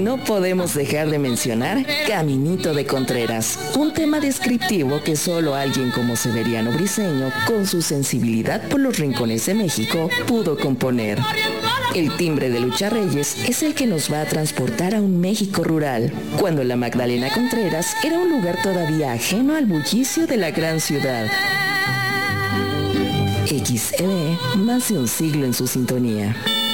no podemos dejar de mencionar Caminito de Contreras, un tema descriptivo que solo alguien como Severiano Briceño, con su sensibilidad por los rincones de México, pudo componer. El timbre de Lucha Reyes es el que nos va a transportar a un México rural, cuando la Magdalena Contreras era un lugar todavía ajeno al bullicio de la gran ciudad. XED, más de un siglo en su sintonía.